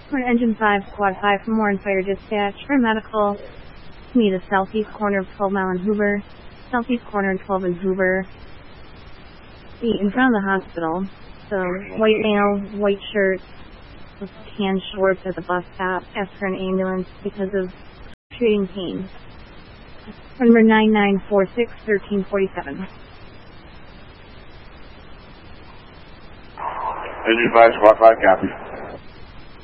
For Engine 5, Squad 5 for more and fire dispatch. For medical, meet us southeast corner of 12 Mile and Hoover. Southeast corner and 12 and Hoover. Be in front of the hospital. So, white male, white shirt, with tan shorts at the bus stop. Ask for an ambulance because of treating pain. Number 9946 1347. Engine 5, Squad 5, copy.